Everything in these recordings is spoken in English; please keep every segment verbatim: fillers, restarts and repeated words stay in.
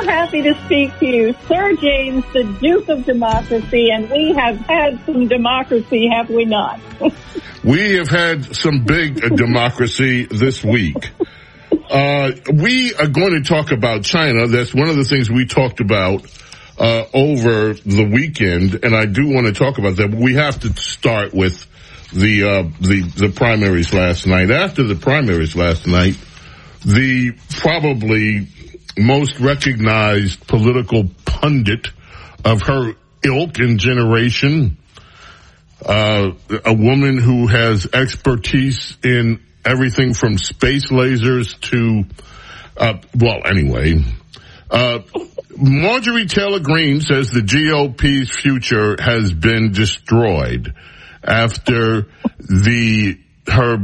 happy to speak to you. Sir James, the Duke of Democracy, and we have had some democracy, have we not? We have had some big uh, democracy this week. Uh, we are going to talk about China. That's one of the things we talked about uh, over the weekend, and I do want to talk about that. But we have to start with the uh, the the primaries last night. After the primaries last night, the probably most recognized political pundit of her ilk and generation, uh, a woman who has expertise in everything from space lasers to, uh, well, anyway, uh, Marjorie Taylor Greene says the G O P's future has been destroyed after the, her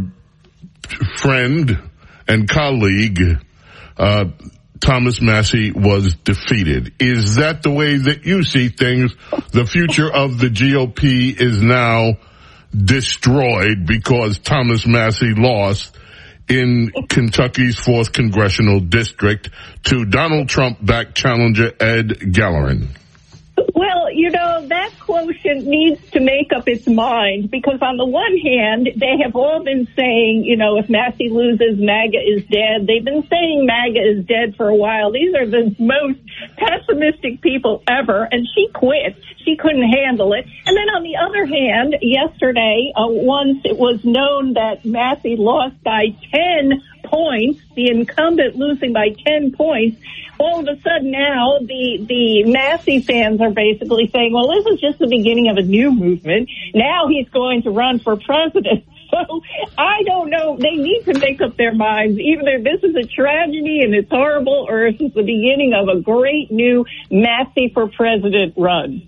friend and colleague, uh, Thomas Massie was defeated. Is that the way that you see things? The future of the G O P is now destroyed because Thomas Massie lost in Kentucky's fourth congressional district to Donald Trump-backed challenger Ed Gallerin. Well, you know, that quotient needs to make up its mind because on the one hand, they have all been saying, you know, if Massie loses, MAGA is dead. They've been saying MAGA is dead for a while. These are the most pessimistic people ever, and she quit. She couldn't handle it. And then on the other hand, yesterday, uh, once it was known that Massie lost by ten points, the incumbent losing by ten points, all of a sudden now the, the Massie fans are basically saying, well, this is just the beginning of a new movement. Now he's going to run for president. So I don't know. They need to make up their minds. Either this is a tragedy and it's horrible, or this is the beginning of a great new Massie for president run.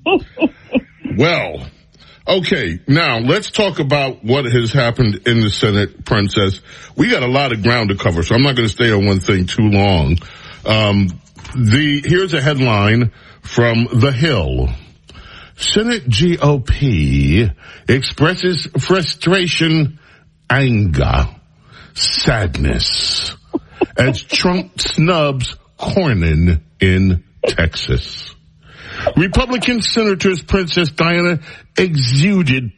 Well, okay, now let's talk about what has happened in the Senate, Princess. We got a lot of ground to cover, so I'm not going to stay on one thing too long. Um, the here's a headline from The Hill. Senate G O P expresses frustration, anger, sadness as Trump snubs Cornyn in Texas. Republican Senators Princess Diana exuded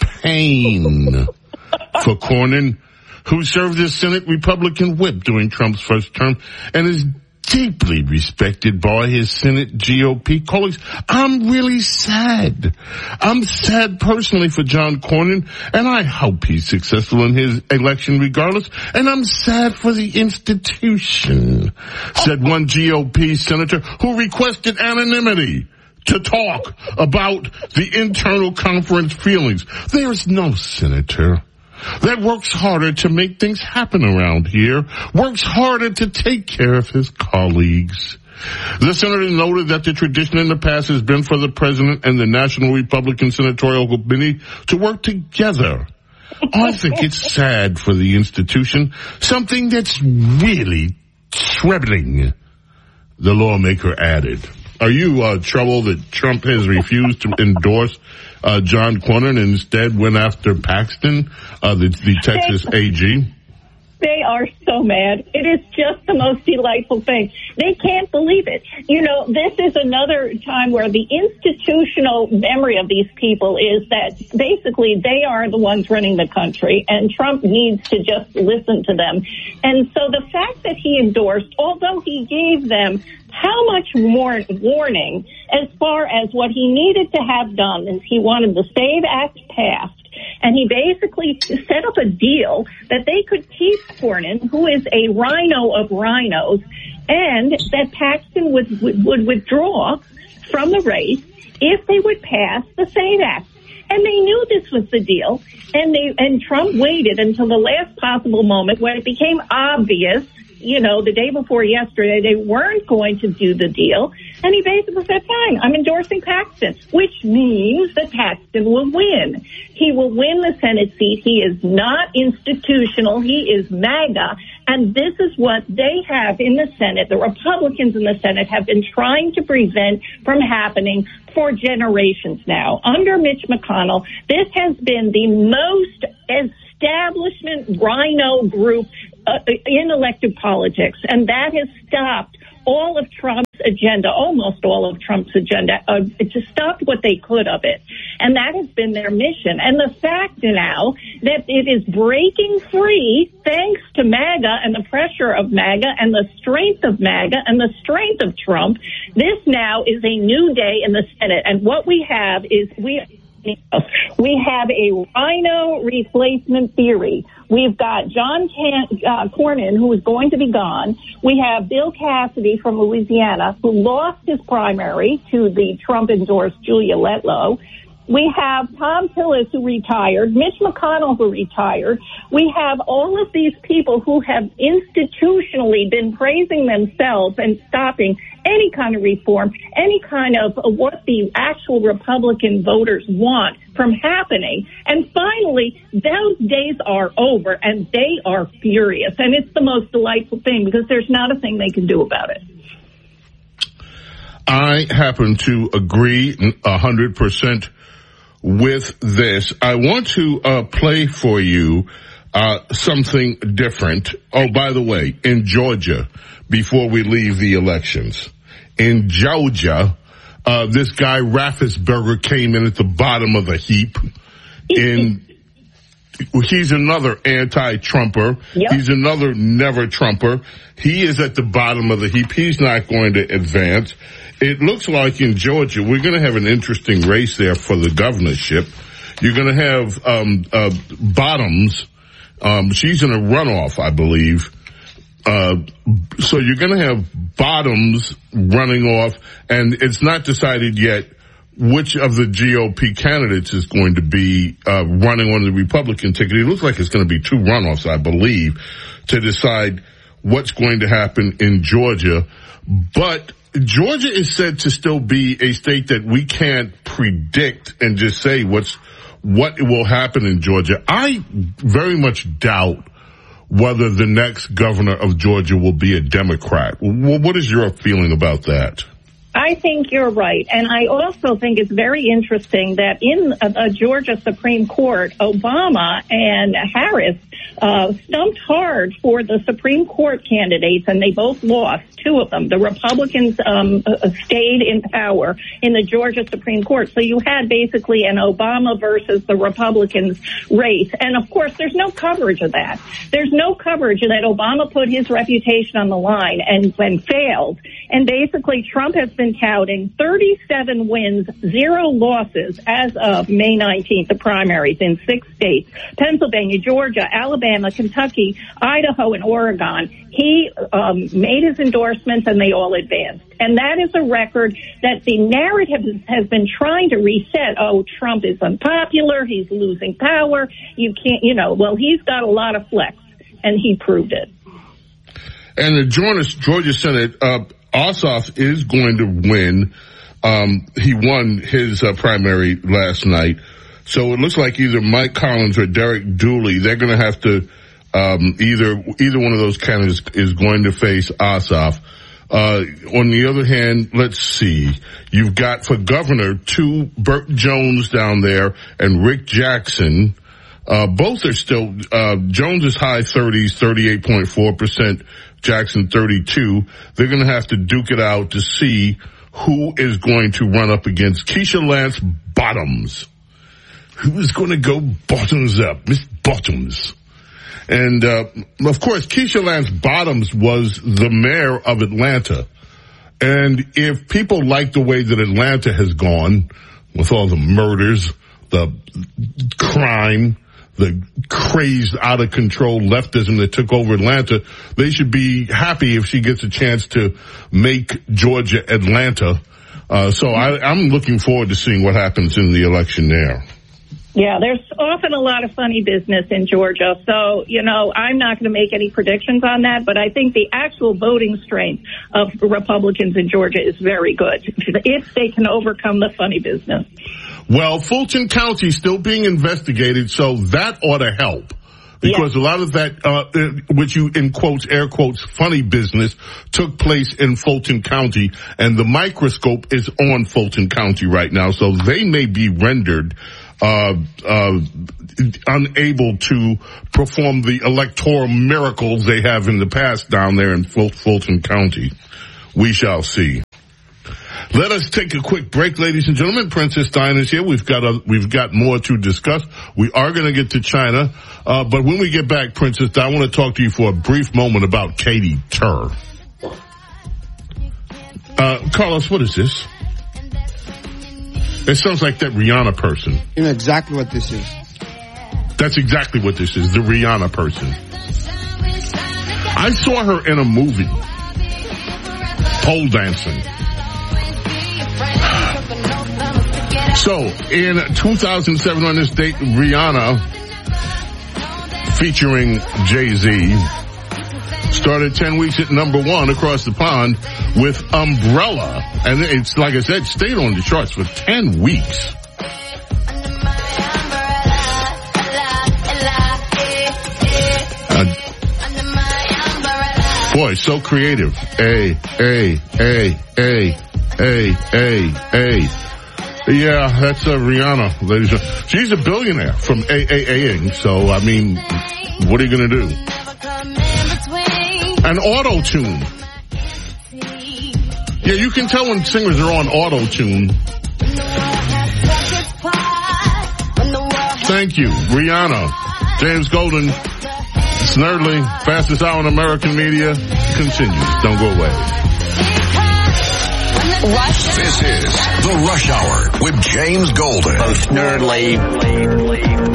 pain for Cornyn, who served as Senate Republican whip during Trump's first term and is deeply respected by his Senate G O P colleagues. I'm really sad. I'm sad personally for John Cornyn, and I hope he's successful in his election regardless. And I'm sad for the institution, said one G O P senator who requested anonymity to talk about the internal conference feelings. There's no senator that works harder to make things happen around here, works harder to take care of his colleagues. The senator noted that the tradition in the past has been for the president and the National Republican Senatorial Committee to work together. I think it's sad for the institution, something that's really troubling, the lawmaker added. Are you uh, troubled that Trump has refused to endorse uh, John Cornyn and instead went after Paxton, uh, the, the Texas A G? They are so mad. It is just the most delightful thing. They can't believe it. You know, this is another time where the institutional memory of these people is that basically they are the ones running the country, and Trump needs to just listen to them. And so the fact that he endorsed, although he gave them how much more warning as far as what he needed to have done is he wanted the SAVE Act passed. And he basically set up a deal that they could keep Cornyn, who is a rhino of rhinos, and that Paxton would, would withdraw from the race if they would pass the SAVE Act. And they knew this was the deal, and they and Trump waited until the last possible moment when it became obvious, you know, the day before yesterday, they weren't going to do the deal. And he basically said, fine, I'm endorsing Paxton, which means that Paxton will win. He will win the Senate seat. He is not institutional. He is MAGA. And this is what they have in the Senate. The Republicans in the Senate have been trying to prevent from happening for generations now. Under Mitch McConnell, this has been the most establishment rhino group uh, in elective politics, and that has stopped all of Trump's agenda, almost all of Trump's agenda, uh, to stop what they could of it. And that has been their mission. And the fact now that it is breaking free thanks to MAGA and the pressure of MAGA and the strength of MAGA and the strength of Trump, this now is a new day in the Senate. And what we have is we... We have a rhino replacement theory. We've got John Can- uh, Cornyn, who is going to be gone. We have Bill Cassidy from Louisiana, who lost his primary to the Trump-endorsed Julia Letlow. We have Tom Tillis, who retired, Mitch McConnell, who retired. We have all of these people who have institutionally been praising themselves and stopping any kind of reform, any kind of what the actual Republican voters want from happening. And finally, those days are over, and they are furious. And it's the most delightful thing because there's not a thing they can do about it. I happen to agree one hundred percent with this. I want to uh, play for you uh, something different. Oh, by the way, in Georgia, before we leave the elections, in Georgia, uh, this guy Raffensperger came in at the bottom of the heap. In he's another anti-Trumper. Yep. He's another never-Trumper. He is at the bottom of the heap. He's not going to advance. It looks like in Georgia, we're going to have an interesting race there for the governorship. You're going to have um, uh, Bottoms. Um, she's in a runoff, I believe. Uh, so you're going to have Bottoms running off, and it's not decided yet which of the G O P candidates is going to be uh, running on the Republican ticket. It looks like it's going to be two runoffs, I believe, to decide what's going to happen in Georgia. But Georgia is said to still be a state that we can't predict and just say what's what will happen in Georgia. I very much doubt whether the next governor of Georgia will be a Democrat. What is your feeling about that? I think you're right. And I also think it's very interesting that in a, a Georgia Supreme Court, Obama and Harris uh, stumped hard for the Supreme Court candidates, and they both lost, two of them. The Republicans um, uh, stayed in power in the Georgia Supreme Court. So you had basically an Obama versus the Republicans race. And, of course, there's no coverage of that. There's no coverage that Obama put his reputation on the line and, and failed. And basically Trump has been touting thirty-seven wins, zero losses as of May nineteenth, the primaries in six states, Pennsylvania, Georgia, Alabama, Kentucky, Idaho, and Oregon. He um, made his endorsements, and they all advanced. And that is a record that the narrative has been trying to reset. Oh, Trump is unpopular. He's losing power. You can't, you know, well, he's got a lot of flex, and he proved it. And the Georgia, Georgia Senate, uh, Ossoff is going to win. Um, he won his uh, primary last night. So it looks like either Mike Collins or Derek Dooley, they're going to have to, um, either, either one of those candidates is going to face Ossoff. Uh, on the other hand, let's see. You've got for governor two, Burt Jones down there and Rick Jackson. Uh, both are still, uh, Jones is high thirties, thirty-eight point four percent. Jackson thirty-two. They're going to have to duke it out to see who is going to run up against Keisha Lance Bottoms. Who is going to go bottoms up? Miss Bottoms. And, uh, of course, Keisha Lance Bottoms was the mayor of Atlanta. And if people like the way that Atlanta has gone with all the murders, the crime, the crazed, out of control leftism that took over Atlanta, they should be happy if she gets a chance to make Georgia Atlanta. Uh, so I, I'm looking forward to seeing what happens in the election there. Yeah, there's often a lot of funny business in Georgia. So, you know, I'm not going to make any predictions on that, but I think the actual voting strength of Republicans in Georgia is very good if they can overcome the funny business. Well, Fulton County is still being investigated, so that ought to help. Because yeah. a lot of that, uh, which you, in quotes, air quotes, funny business took place in Fulton County, and the microscope is on Fulton County right now, so they may be rendered uh, uh, unable to perform the electoral miracles they have in the past down there in Fulton County. we shall see. Let us take a quick break, ladies and gentlemen. Princess Diana's here. We've got a, we've got more to discuss. We are going to get to China, uh, but when we get back, Princess Diana, I want to talk to you for a brief moment about Katie Tur. Uh, Carlos, what is this? It sounds like that Rihanna person. You know exactly what this is. That's exactly what this is, the Rihanna person. I saw her in a movie, pole dancing. So, in two thousand seven on this date, Rihanna, featuring Jay-Z, started ten weeks at number one across the pond with Umbrella. And it's, like I said, stayed on the charts for ten weeks. Uh, boy, so creative. A, A, A, A, A, A, A. Yeah, that's uh, Rihanna, ladies and gentlemen. She's a billionaire from A-A-A-ing, so, I mean, what are you going to do? An auto-tune. Yeah, you can tell when singers are on auto-tune. Thank you, Rihanna. James Golden, Snerdley, fastest hour in American media, continues. Don't go away. Rush. This is the Rush Hour with James Golden. Oh, Snerdley.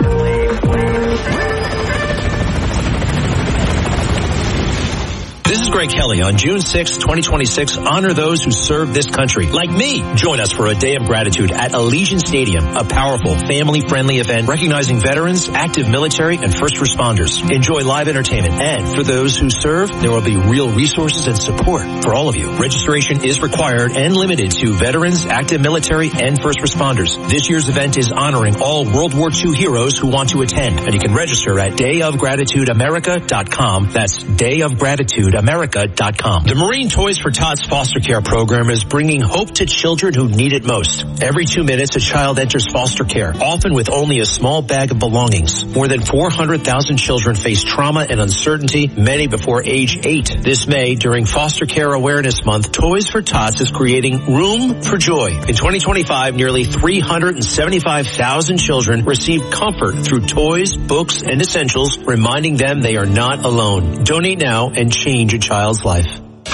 This is Greg Kelly. On June sixth, twenty twenty-six, honor those who serve this country. Like me. Join us for a day of gratitude at Allegiant Stadium, a powerful, family-friendly event recognizing veterans, active military, and first responders. Enjoy live entertainment. And for those who serve, there will be real resources and support for all of you. Registration is required and limited to veterans, active military, and first responders. This year's event is honoring all World War Two heroes who want to attend. And you can register at day of gratitude america dot com. That's day of gratitude america dot com. The Marine Toys for Tots foster care program is bringing hope to children who need it most. Every two minutes, a child enters foster care, often with only a small bag of belongings. More than four hundred thousand children face trauma and uncertainty, many before age eight. This May, during Foster Care Awareness Month, Toys for Tots is creating Room for Joy. In twenty twenty-five, nearly three hundred seventy-five thousand children received comfort through toys, books, and essentials, reminding them they are not alone. Donate now and change a child's life.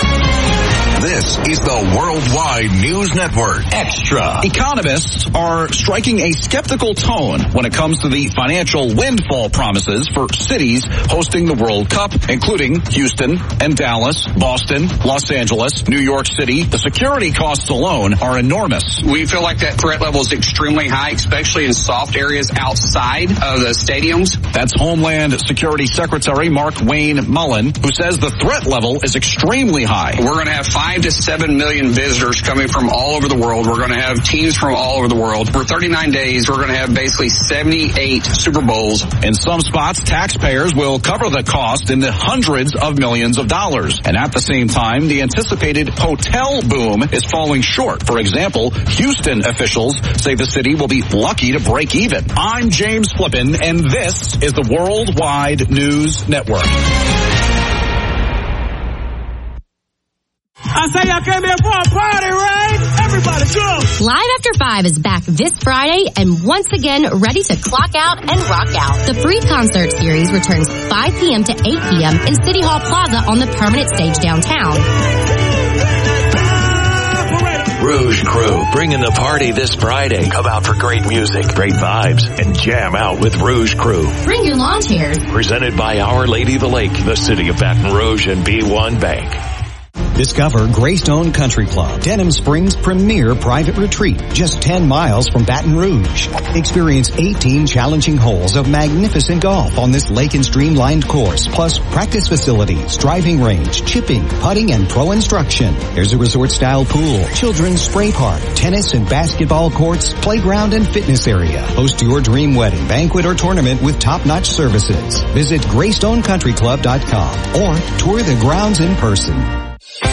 This is the Worldwide News Network. Extra. Economists are striking a skeptical tone when it comes to the financial windfall promises for cities hosting the World Cup, including Houston and Dallas, Boston, Los Angeles, New York City. The security costs alone are enormous. We feel like that threat level is extremely high, especially in soft areas outside of the stadiums. That's Homeland Security Secretary Mark Wayne Mullen, who says the threat level is extremely high. We're going to have five to seven million visitors coming from all over the world. We're going to have teams from all over the world. For thirty-nine days, we're going to have basically seventy-eight Super Bowls. In some spots, taxpayers will cover the cost in the hundreds of millions of dollars. And at the same time, the anticipated hotel boom is falling short. For example, Houston officials say the city will be lucky to break even. I'm James Flippin, and this is the Worldwide News Network. I say y'all came here for a party, right? Everybody go! Live After Five is back this Friday and once again ready to clock out and rock out. The free concert series returns five p.m. to eight p.m. in City Hall Plaza on the permanent stage downtown. Rouge Crew, bringing the party this Friday. Come out for great music, great vibes, and jam out with Rouge Crew. Bring your lawn chairs. Presented by Our Lady of the Lake, the City of Baton Rouge, and B one Bank. Discover Greystone Country Club, Denham Springs' premier private retreat, just ten miles from Baton Rouge. Experience eighteen challenging holes of magnificent golf on this lake and streamlined course, plus practice facilities, driving range, chipping, putting, and pro instruction. There's a resort-style pool, children's spray park, tennis and basketball courts, playground and fitness area. Host your dream wedding, banquet, or tournament with top-notch services. Visit greystone country club dot com or tour the grounds in person.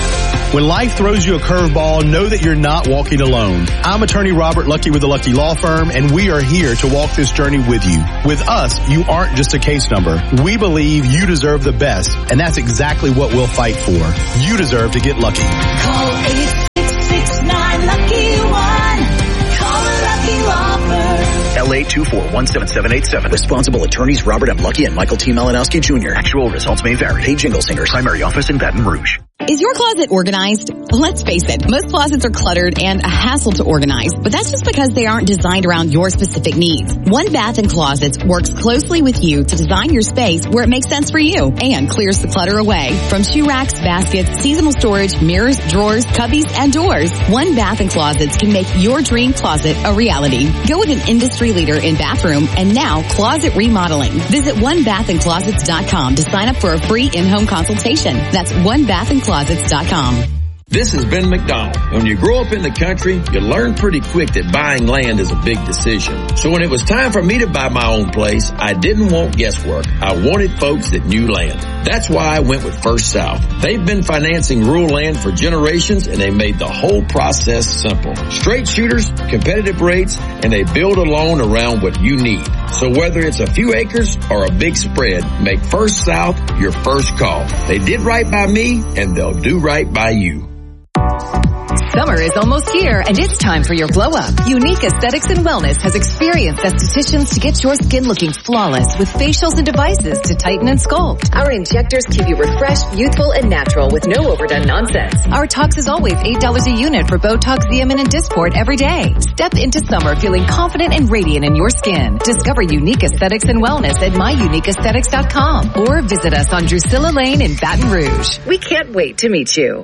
When life throws you a curveball, know that you're not walking alone. I'm attorney Robert Lucky with the Lucky Law Firm, and we are here to walk this journey with you. With us, you aren't just a case number. We believe you deserve the best, and that's exactly what we'll fight for. You deserve to get lucky. Call eight six six nine lucky one. Call the Lucky Law Firm. L A two four one seven seven eight seven. Responsible attorneys Robert M. Lucky and Michael T. Malinowski Junior Actual results may vary. Paid Jingle Singers. Primary office in Baton Rouge. Is your closet organized? Let's face it, most closets are cluttered and a hassle to organize, but that's just because they aren't designed around your specific needs. One Bath and Closets works closely with you to design your space where it makes sense for you and clears the clutter away. From shoe racks, baskets, seasonal storage, mirrors, drawers, cubbies, and doors, One Bath and Closets can make your dream closet a reality. Go with an industry leader in bathroom and now closet remodeling. Visit one bath and closets dot com to sign up for a free in-home consultation. That's one bath and closets dot com. This is Ben McDonald. When you grow up in the country, you learn pretty quick that buying land is a big decision. So when it was time for me to buy my own place, I didn't want guesswork. I wanted folks that knew land. That's why I went with First South. They've been financing rural land for generations, and they made the whole process simple. Straight shooters, competitive rates, and they build a loan around what you need. So whether it's a few acres or a big spread, make First South your first call. They did right by me, and they'll do right by you. Summer is almost here, and it's time for your glow up. Unique Aesthetics and Wellness has experienced estheticians to get your skin looking flawless with facials and devices to tighten and sculpt. Our injectors keep you refreshed, youthful, and natural with no overdone nonsense. Our Tox is always eight dollars a unit for Botox, Xeomin, and Dysport every day. Step into summer feeling confident and radiant in your skin. Discover Unique Aesthetics and Wellness at my unique aesthetics dot com or visit us on Drusilla Lane in Baton Rouge. We can't wait to meet you.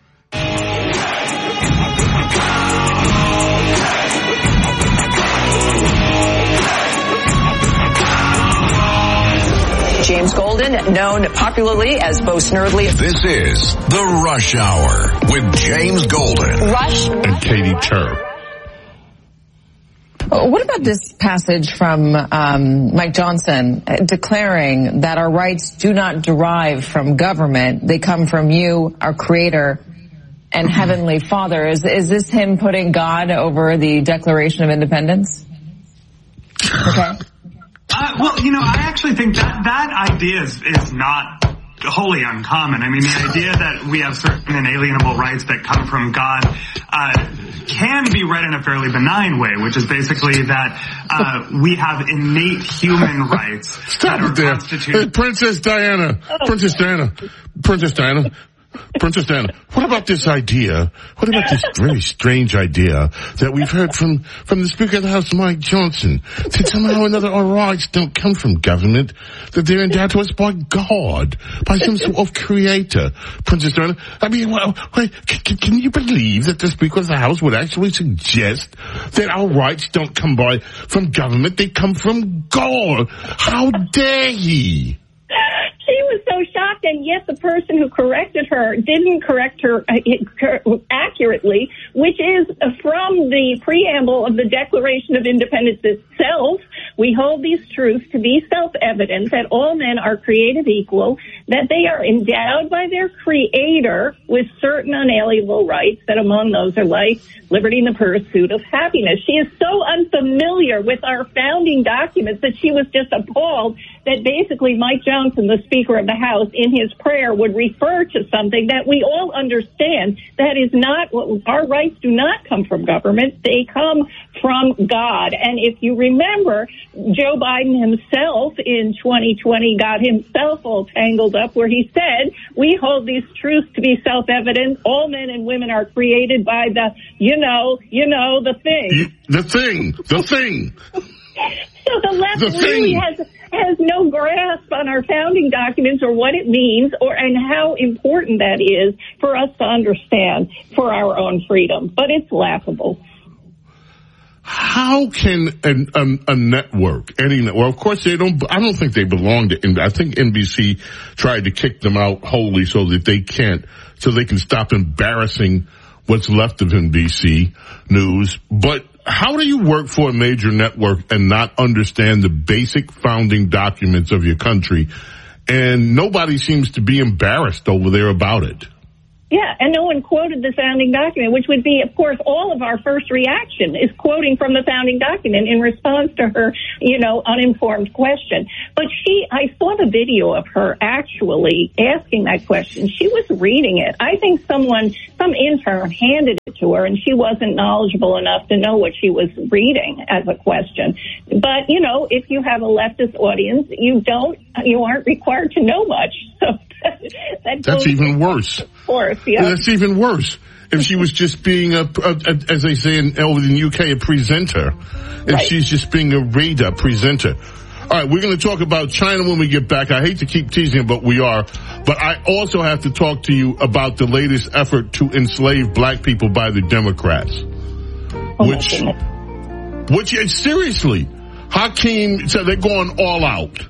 James Golden, known popularly as Bo Snerdley. This is The Rush Hour with James Golden. Rush. And Katie Turr. What about this passage from um, Mike Johnson uh, declaring that our rights do not derive from government, they come from you, our Creator, and Heavenly Father? Is, is this him putting God over the Declaration of Independence? Okay. Uh, well, you know, I actually think that that idea is, is not wholly uncommon. I mean, the idea that we have certain inalienable rights that come from God uh, can be read in a fairly benign way, which is basically that uh, we have innate human rights. Stop it there. Hey, Princess Diana. Princess Diana. Princess Diana. Princess Diana, what about this idea, what about this very strange idea that we've heard from, from the Speaker of the House, Mike Johnson, that somehow or another our rights don't come from government, that they're endowed to us by God, by some sort of creator? Princess Diana, I mean, well, wait, can, can you believe that the Speaker of the House would actually suggest that our rights don't come by from government, they come from God? How dare he? She was so shocked, and yet the person who corrected her didn't correct her uh, accurately, which is from the preamble of the Declaration of Independence itself. We hold these truths to be self-evident, that all men are created equal, that they are endowed by their Creator with certain unalienable rights, that among those are life, liberty, and the pursuit of happiness. She is so unfamiliar with our founding documents that she was just appalled that basically Mike Johnson, the Speaker of the House, in his prayer would refer to something that we all understand. That is not what our rights do not come from government. They come from God. And if you remember, Joe Biden himself in twenty twenty got himself all tangled up where he said, we hold these truths to be self-evident. All men and women are created by the, you know, you know, the thing. The thing, the thing. So the left the really has has no grasp on our founding documents or what it means or and how important that is for us to understand for our own freedom. But it's laughable. How can an, an, a network, any network, well, of course they don't, I don't think they belong to, I think N B C tried to kick them out wholly so that they can't, so they can stop embarrassing what's left of N B C News. But how do you work for a major network and not understand the basic founding documents of your country? And nobody seems to be embarrassed over there about it. Yeah, and no one quoted the founding document, which would be, of course, all of our first reaction is quoting from the founding document in response to her, you know, uninformed question. But she, I saw the video of her actually asking that question. She was reading it. I think someone, some intern handed it to her, and she wasn't knowledgeable enough to know what she was reading as a question. But, you know, if you have a leftist audience, you don't, you aren't required to know much. So that That's even worse. Of course, yeah. That's even worse. If she was just being a, a, a as they say in, over in the U K, a presenter. If right. she's just being a radar presenter. All right, we're going to talk about China when we get back. I hate to keep teasing, but we are. But I also have to talk to you about the latest effort to enslave black people by the Democrats. Oh, which, which, seriously, Hakeem said they're going all out.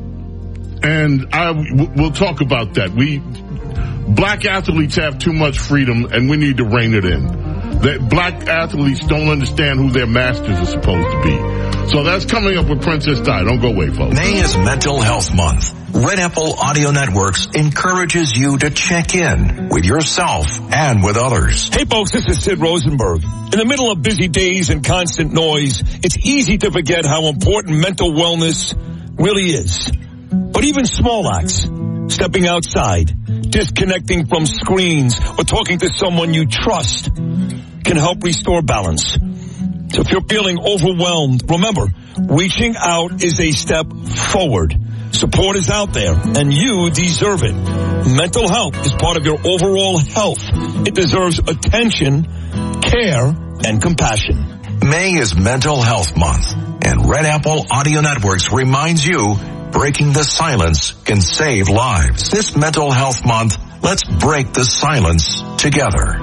And I, we'll talk about that. We, black athletes have too much freedom, and we need to rein it in. That black athletes don't understand who their masters are supposed to be. So that's coming up with Princess Di. Don't go away, folks. May is Mental Health Month. Red Apple Audio Networks encourages you to check in with yourself and with others. Hey folks, this is Sid Rosenberg. In the middle of busy days and constant noise, it's easy to forget how important mental wellness really is. But even small acts, stepping outside, disconnecting from screens, or talking to someone you trust can help restore balance. So if you're feeling overwhelmed, remember, reaching out is a step forward. Support is out there, and you deserve it. Mental health is part of your overall health. It deserves attention, care, and compassion. May is Mental Health Month, and Red Apple Audio Networks reminds you breaking the silence can save lives. This Mental Health Month, let's break the silence together.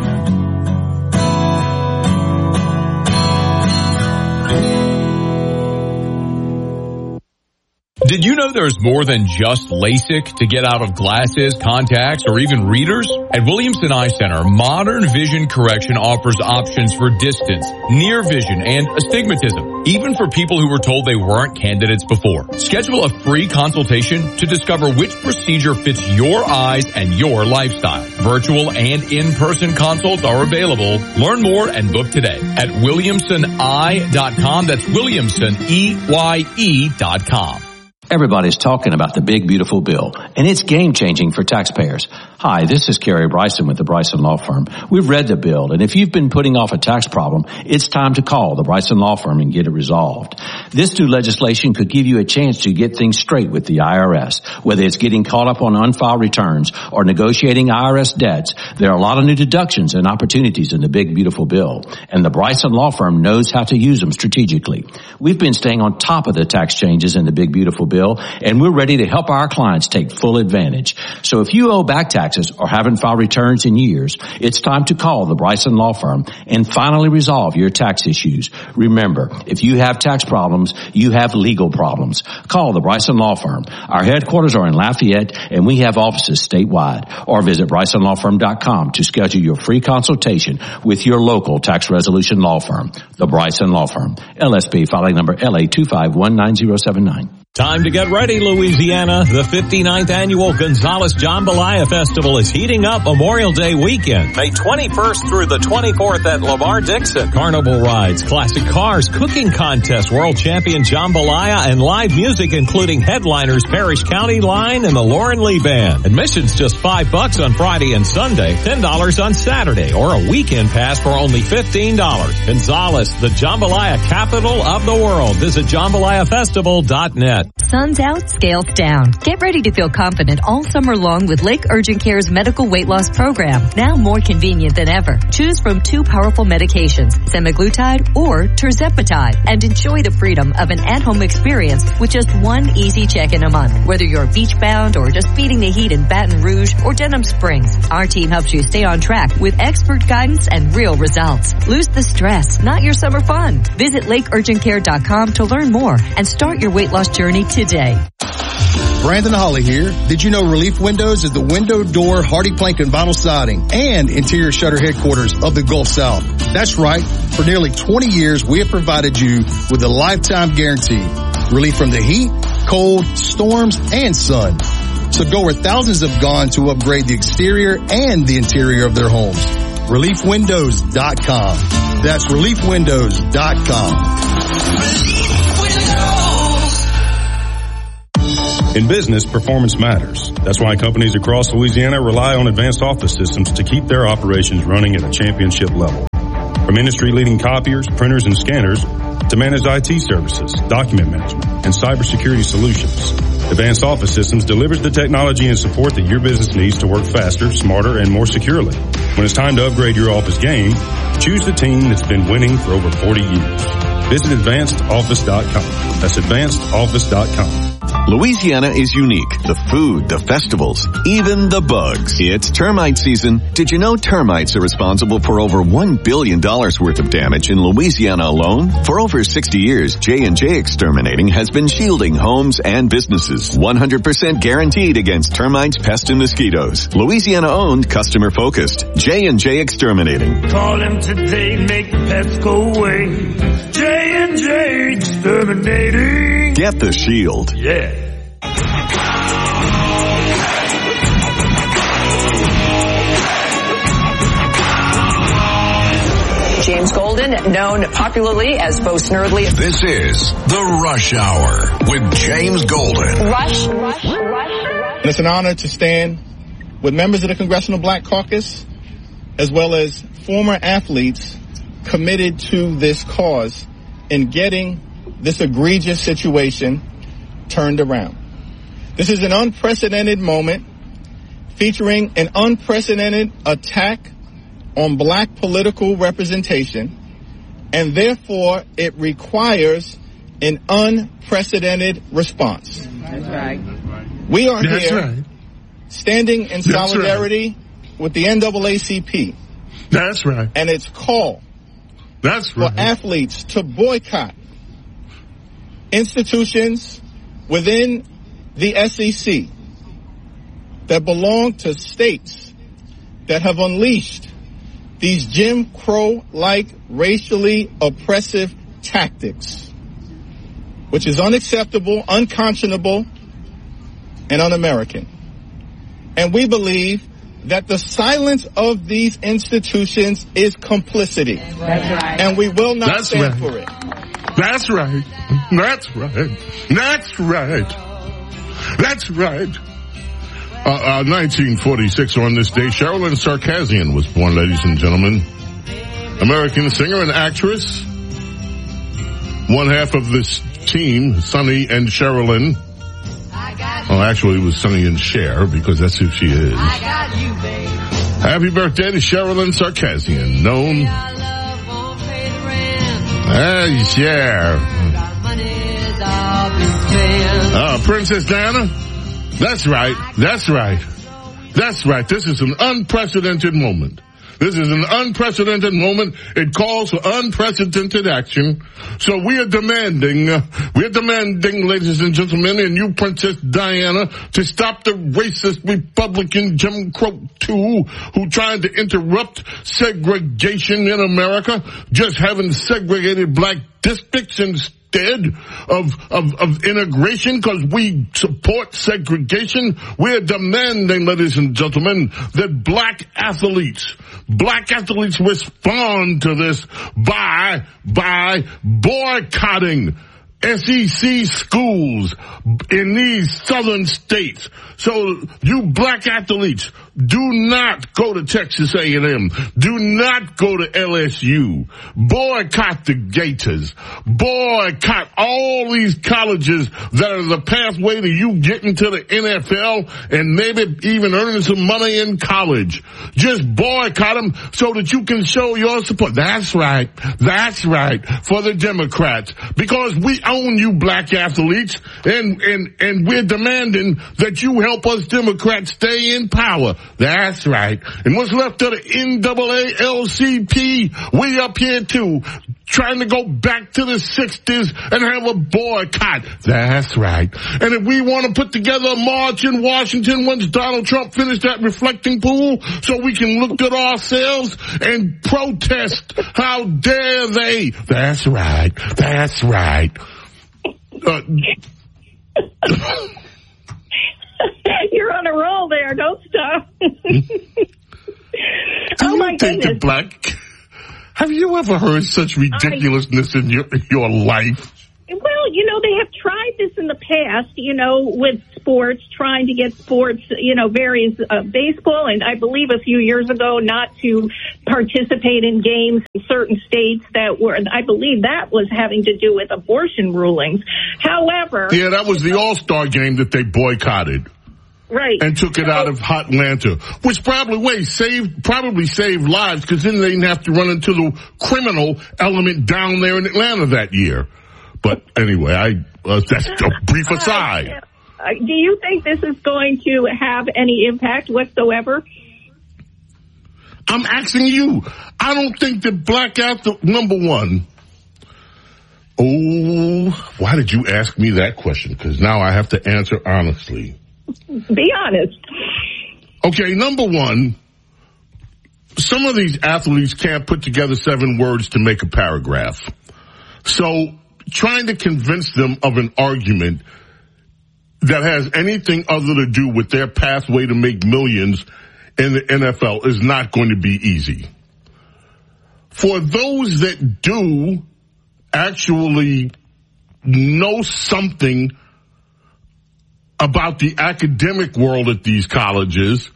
Did you know there's more than just LASIK to get out of glasses, contacts, or even readers? At Williamson Eye Center, Modern Vision Correction offers options for distance, near vision, and astigmatism, even for people who were told they weren't candidates before. Schedule a free consultation to discover which procedure fits your eyes and your lifestyle. Virtual and in-person consults are available. Learn more and book today at williamson eye dot com. That's Williamson, E Y E dot com. Everybody's talking about the big, beautiful bill, and it's game-changing for taxpayers. Hi, this is Kerry Bryson with the Bryson Law Firm. We've read the bill, and if you've been putting off a tax problem, it's time to call the Bryson Law Firm and get it resolved. This new legislation could give you a chance to get things straight with the I R S. Whether it's getting caught up on unfiled returns or negotiating I R S debts, there are a lot of new deductions and opportunities in the big, beautiful bill, and the Bryson Law Firm knows how to use them strategically. We've been staying on top of the tax changes in the big, beautiful bill, and we're ready to help our clients take full advantage. So if you owe back taxes or haven't filed returns in years, it's time to call the Bryson Law Firm and finally resolve your tax issues. Remember, if you have tax problems, you have legal problems. Call the Bryson Law Firm. Our headquarters are in Lafayette, and we have offices statewide. Or visit bryson law firm dot com to schedule your free consultation with your local tax resolution law firm. The Bryson Law Firm. L S P filing number L A two five one nine zero seven nine. Time to get ready, Louisiana. The fifty-ninth Annual Gonzales Jambalaya Festival is heating up Memorial Day weekend, May twenty-first through the twenty-fourth at Lamar Dixon. Carnival rides, classic cars, cooking contest, world champion jambalaya, and live music including headliners Parish County Line and the Lauren Lee Band. Admission's just five bucks on Friday and Sunday, ten dollars on Saturday, or a weekend pass for only fifteen dollars. Gonzales, the jambalaya capital of the world. Visit jambalaya festival dot net. Sun's out, scales down. Get ready to feel confident all summer long with Lake Urgent Care's medical weight loss program, now more convenient than ever. Choose from two powerful medications, semaglutide or tirzepatide, and enjoy the freedom of an at-home experience with just one easy check-in a month. Whether you're beach-bound or just beating the heat in Baton Rouge or Denham Springs, our team helps you stay on track with expert guidance and real results. Lose the stress, not your summer fun. Visit lake urgent care dot com to learn more and start your weight loss journey today. Brandon Holly here. Did you know Relief Windows is the window, door, hardy plank, and vinyl siding and interior shutter headquarters of the Gulf South? That's right. For nearly twenty years, we have provided you with a lifetime guarantee. Relief from the heat, cold, storms, and sun. So go where thousands have gone to upgrade the exterior and the interior of their homes. relief windows dot com. That's relief windows dot com. In business, performance matters. That's why companies across Louisiana rely on Advanced Office Systems to keep their operations running at a championship level. From industry-leading copiers, printers, and scanners to managed I T services, document management, and cybersecurity solutions, Advanced Office Systems delivers the technology and support that your business needs to work faster, smarter, and more securely. When it's time to upgrade your office game, choose the team that's been winning for over forty years. Visit advanced office dot com. That's advanced office dot com. Louisiana is unique. The food, the festivals, even the bugs. It's termite season. Did you know termites are responsible for over one billion dollars worth of damage in Louisiana alone? For over sixty years, J and J Exterminating has been shielding homes and businesses. one hundred percent guaranteed against termites, pests, and mosquitoes. Louisiana owned, customer focused. J and J Exterminating. Call them today, make the pests go away. J and J Exterminating. Get the shield. Yeah. James Golden, known popularly as Bo Snerdley. This is The Rush Hour with James Golden. Rush, rush, rush, rush. It's an honor to stand with members of the Congressional Black Caucus, as well as former athletes committed to this cause in getting this egregious situation turned around. This is an unprecedented moment featuring an unprecedented attack on black political representation, and therefore it requires an unprecedented response. That's right. We are That's here right. standing in That's solidarity right. with the N double A C P. That's right. And its call That's right. for athletes to boycott institutions within the S E C that belong to states that have unleashed these Jim Crow-like racially oppressive tactics, which is unacceptable, unconscionable, and un-American. And we believe that the silence of these institutions is complicity. That's right. And we will not That's stand right. for it. That's right. That's right. That's right. That's right. Uh, uh, nineteen forty-six on this day, Sherilyn Sarkisian was born, ladies and gentlemen. American singer and actress. One half of this team, Sonny and Sherilyn. Well, actually, it was Sonny and Cher, because that's who she is. I got you, babe. Happy birthday to Sherilyn Sarkisian, known as Cher. Uh, Princess Diana? That's right. That's right. That's right. This is an unprecedented moment. This is an unprecedented moment. It calls for unprecedented action. So we are demanding, uh, we are demanding, ladies and gentlemen, and you, Princess Diana, to stop the racist Republican Jim Crow two who tried to interrupt segregation in America, just having segregated black districts instead of, of, of integration, because we support segregation. We're demanding, ladies and gentlemen, that black athletes, black athletes respond to this by, by boycotting S E C schools in these southern states. So you black athletes, do not go to Texas A and M. Do not go to L S U. Boycott the Gators. Boycott all these colleges that are the pathway to you getting to the N F L and maybe even earning some money in college. Just boycott them so that you can show your support. That's right. That's right. For the Democrats. Because we own you black athletes, and, and, and we're demanding that you help us Democrats stay in power. That's right. And what's left of the N double A L C P, we up here too, trying to go back to the sixties and have a boycott. That's right. And if we want to put together a march in Washington once Donald Trump finished that reflecting pool, so we can look at ourselves and protest, how dare they? That's right. That's right. Uh, You're you're on a roll there. Don't stop. Do oh, you my think goodness. the black... Have you ever heard such ridiculousness I, in your your life? Well, you know, they have tried this in the past, you know, with sports, trying to get sports, you know, various uh, baseball, and I believe a few years ago not to participate in games in certain states that were, I believe that was having to do with abortion rulings. However... Yeah, that was the All-Star game that they boycotted. Right. And took it so, out of Atlanta, which probably way saved, probably saved lives, because then they didn't have to run into the criminal element down there in Atlanta that year. But anyway, I uh, that's a brief aside. Uh, do you think this is going to have any impact whatsoever? I'm asking you. I don't think that black athlete, number one. Oh, why did you ask me that question? Because now I have to answer honestly. Be honest. Okay, number one, some of these athletes can't put together seven words to make a paragraph. So trying to convince them of an argument that has anything other to do with their pathway to make millions in the N F L is not going to be easy. For those that do actually know something about the academic world at these colleges,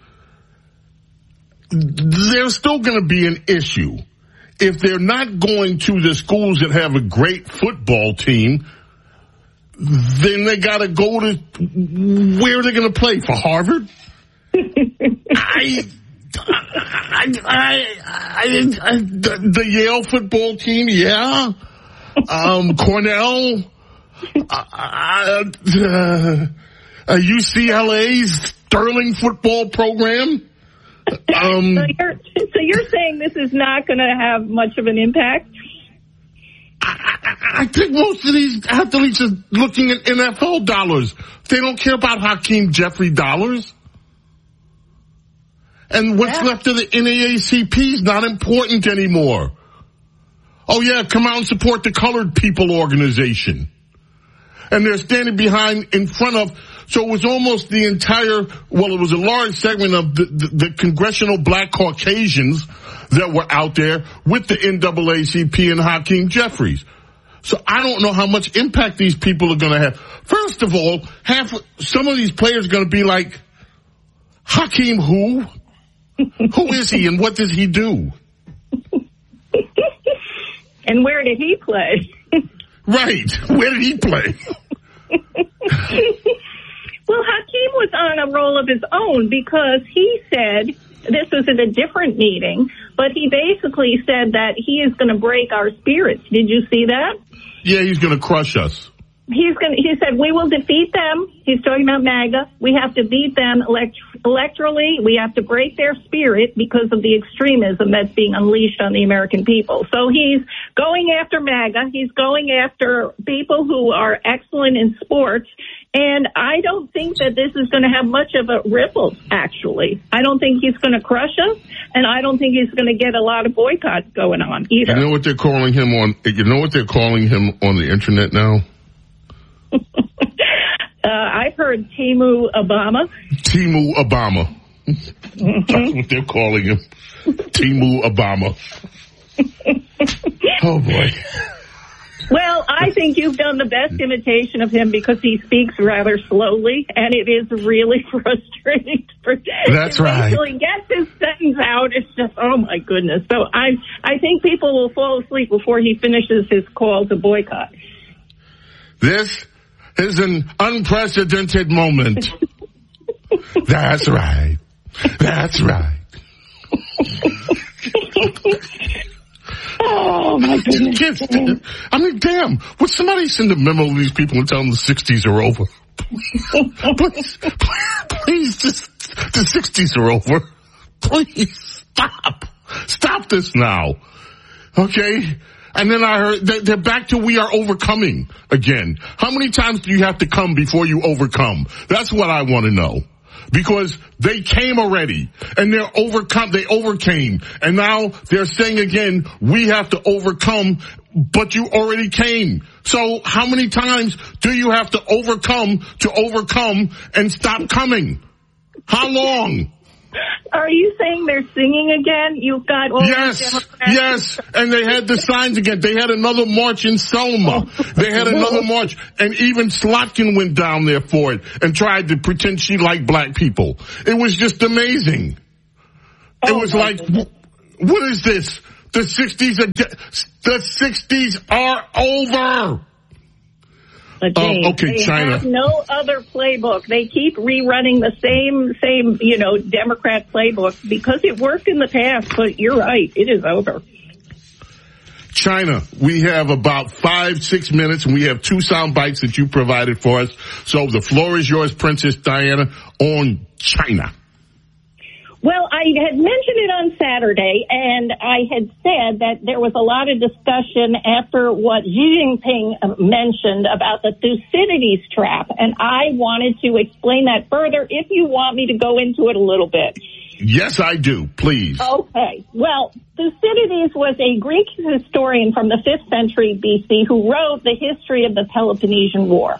there's still going to be an issue. If they're not going to the schools that have a great football team, then they got to go to where are they going to play, for Harvard? I, I, I, I, I the, the Yale football team, yeah. Um, Cornell, uh, uh, uh, U C L A's Sterling football program. Um, so, you're, so you're saying this is not going to have much of an impact? I, I think most of these athletes are looking at N F L dollars. They don't care about Hakeem Jeffrey dollars. And what's yeah. left of the N double A C P is not important anymore. Oh, yeah, come out and support the Colored People Organization. And they're standing behind, in front of, so it was almost the entire, well, it was a large segment of the, the, the congressional black Caucasians that were out there with the N double A C P and Hakeem Jeffries. So I don't know how much impact these people are going to have. First of all, half, some of these players are going to be like, Hakeem who? Who is he and what does he do? And where did he play? Right. Where did he play? Well, Hakeem was on a roll of his own because he said, this was at a different meeting, but he basically said that he is going to break our spirits. Did you see that? Yeah, he's going to crush us. He's going. He said, we will defeat them. He's talking about MAGA. We have to beat them elect- electorally. We have to break their spirit because of the extremism that's being unleashed on the American people. So he's going after MAGA. He's going after people who are excellent in sports. And I don't think that this is going to have much of a ripple, actually. I don't think he's going to crush us, and I don't think he's going to get a lot of boycotts going on either. You know what they're calling him on, you know what they're calling him on the internet now? uh, I've heard Timu Obama. Timu Obama. Mm-hmm. That's what they're calling him. Timu Obama. Oh, boy. Well, I think you've done the best imitation of him because he speaks rather slowly, and it is really frustrating. For, That's right. Until he gets his sentence out, it's just, oh, my goodness. So I, I think people will fall asleep before he finishes his call to boycott. This is an unprecedented moment. That's right. That's right. Oh, my goodness. I mean, damn. Would somebody send a memo to these people and tell them the sixties are over? please, please, just, the sixties are over. Please, stop. Stop this now. Okay? And then I heard that they're back to we are overcoming again. How many times do you have to come before you overcome? That's what I want to know. Because they came already, and they're overcome, they overcame, and now they're saying again, we have to overcome, but you already came. So how many times do you have to overcome to overcome and stop coming? How long? Are you saying they're singing again? You've got all yes, the Democrats. Yes, and they had the signs again. They had another march in Selma. They had another march, and even Slotkin went down there for it and tried to pretend she liked black people. It was just amazing. It Oh, was like, what is this? The sixties are, the sixties are over. But James, Oh, okay, they China. have no other playbook. They keep rerunning the same, same, you know, Democrat playbook because it worked in the past. But you're right, it is over. China, we have about five, six minutes, and we have two sound bites that you provided for us. So the floor is yours, Princess Diana, on China. Well, I had mentioned it on Saturday, and I had said that there was a lot of discussion after what Xi Jinping mentioned about the Thucydides trap, and I wanted to explain that further if you want me to go into it a little bit. Yes, I do. Please. Okay. Well, Thucydides was a Greek historian from the fifth century B C who wrote the history of the Peloponnesian War.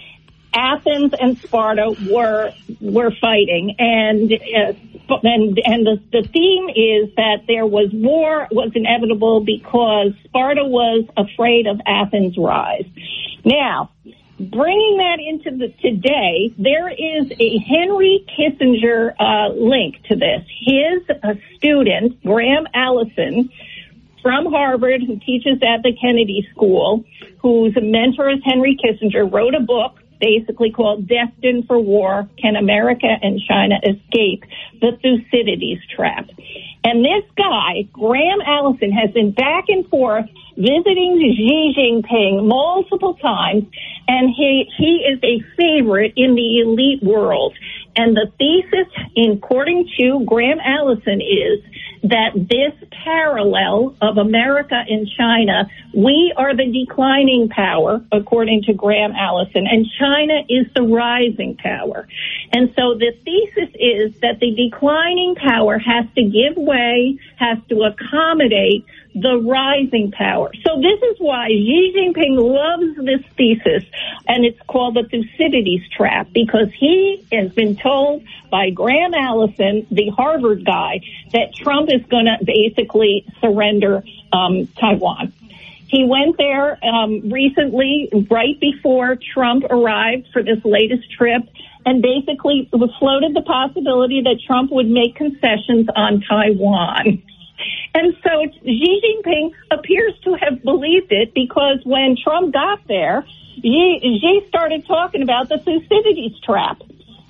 Athens and Sparta were were fighting, and uh, and and the the theme is that there was war was inevitable because Sparta was afraid of Athens' rise. Now, bringing that into the today, there is a Henry Kissinger uh, link to this. His uh, student, Graham Allison, from Harvard, who teaches at the Kennedy School, whose mentor is Henry Kissinger, wrote a book basically called Destined for War, Can America and China Escape the Thucydides Trap? And this guy, Graham Allison, has been back and forth visiting Xi Jinping multiple times, and he, he is a favorite in the elite world. And the thesis, according to Graham Allison, is that this parallel of America and China, we are the declining power, according to Graham Allison, and China is the rising power. And so the thesis is that the declining power has to give way, has to accommodate the rising power. So this is why Xi Jinping loves this thesis, and it's called the Thucydides trap, because he has been told by Graham Allison, the Harvard guy, that Trump is going to basically surrender um, Taiwan. He went there um, recently, right before Trump arrived for this latest trip, and basically floated the possibility that Trump would make concessions on Taiwan. And so Xi Jinping appears to have believed it, because when Trump got there, Xi, Xi started talking about the Thucydides trap.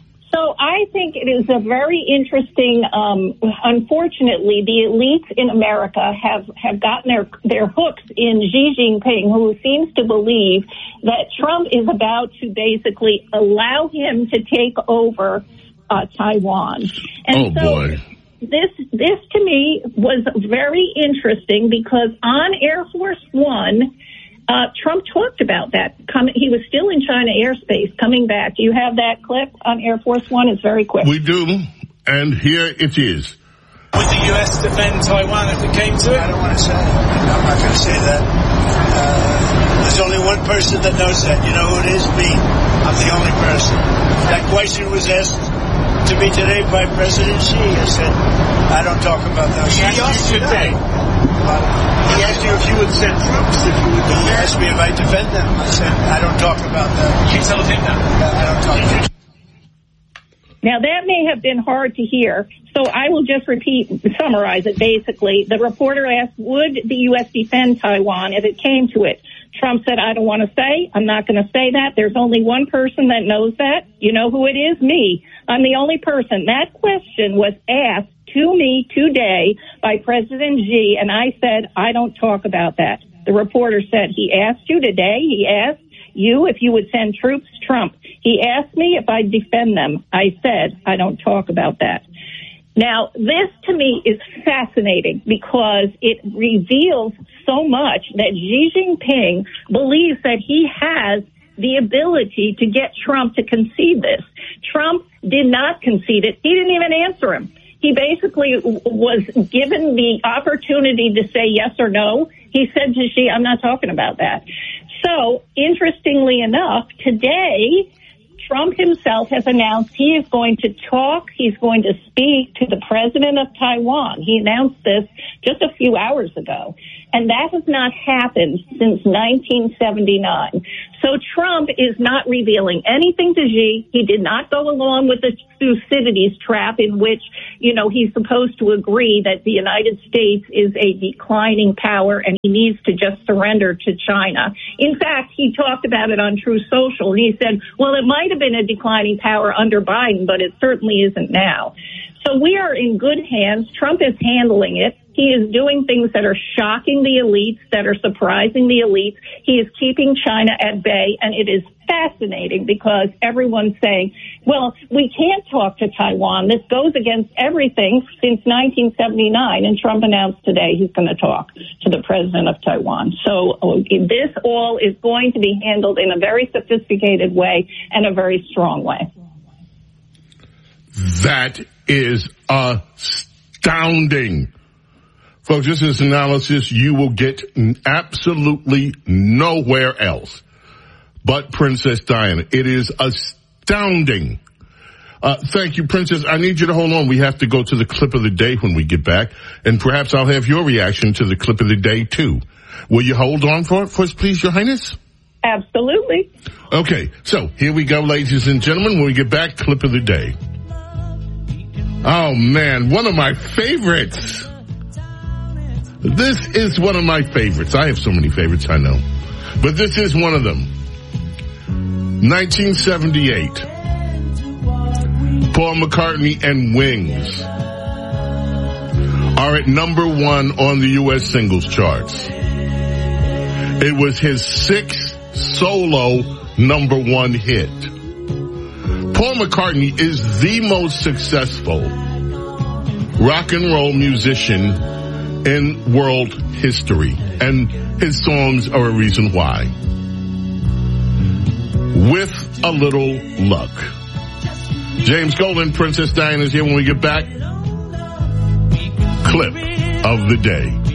So I think it is a very interesting, um, unfortunately, the elites in America have, have gotten their, their hooks in Xi Jinping, who seems to believe that Trump is about to basically allow him to take over uh, Taiwan. And oh, so, boy. This, this to me was very interesting, because on Air Force One, uh, Trump talked about that. Coming, he was still in China airspace coming back. Do you have that clip on Air Force One? It's very quick. We do, and here it is. Would the U S defend Taiwan if it came to it? I don't want to say. I'm not going to say that. Uh, there's only one person that knows that. You know who it is? Me. I'm the only person. That question was asked to me today by President Xi. I said, I don't talk about that. He asked you today. He asked you if you would send troops, if you would. He asked me if I defend them. I said, I don't talk about that. You told him that. I don't talk about that. Now, that may have been hard to hear, so I will just repeat, summarize it basically. The reporter asked, would the U S defend Taiwan if it came to it? Trump said, I don't want to say. I'm not going to say that. There's only one person that knows that. You know who it is? Me. I'm the only person. That question was asked to me today by President Xi, and I said, I don't talk about that. The reporter said, he asked you today. He asked you if you would send troops. Trump. He asked me if I'd defend them. I said, I don't talk about that. Now, this to me is fascinating, because it reveals so much that Xi Jinping believes that he has the ability to get Trump to concede this. Trump did not concede it. He didn't even answer him. He basically was given the opportunity to say yes or no. He said to Xi, I'm not talking about that. So, interestingly enough, today, Trump himself has announced he is going to talk, he's going to speak to the president of Taiwan. He announced this just a few hours ago. And that has not happened since nineteen seventy-nine. So Trump is not revealing anything to Xi. He did not go along with the Thucydides trap in which, you know, he's supposed to agree that the United States is a declining power and he needs to just surrender to China. In fact, he talked about it on True Social. He said, well, it might have been a declining power under Biden, but it certainly isn't now. So we are in good hands. Trump is handling it. He is doing things that are shocking the elites, that are surprising the elites. He is keeping China at bay, and it is fascinating because everyone's saying, well, we can't talk to Taiwan. This goes against everything since nineteen seventy-nine, and Trump announced today he's going to talk to the president of Taiwan. So uh, this all is going to be handled in a very sophisticated way and a very strong way. That is astounding. Folks, this is analysis you will get absolutely nowhere else but Princess Diana. It is astounding. Uh, thank you, Princess. I need you to hold on. We have to go to the clip of the day when we get back, and perhaps I'll have your reaction to the clip of the day, too. Will you hold on for it, first, please, Your Highness? Absolutely. Okay, so here we go, ladies and gentlemen. When we get back, clip of the day. Oh, man, one of my favorites. This is one of my favorites. I have so many favorites, I know. But this is one of them. nineteen seventy-eight. Paul McCartney and Wings are at number one on the U S singles charts. It was his sixth solo number one hit. Paul McCartney is the most successful rock and roll musician in world history, and his songs are a reason why. With a little luck. James Golden, Princess Diana is here. When we get back, clip of the day.